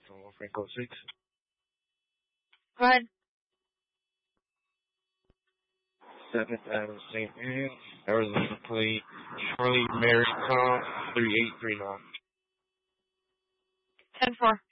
Franco 6. Go ahead. 7th Avenue, St. Anne, Arizona plate, Charlie Mary Tom 3839. 10-4.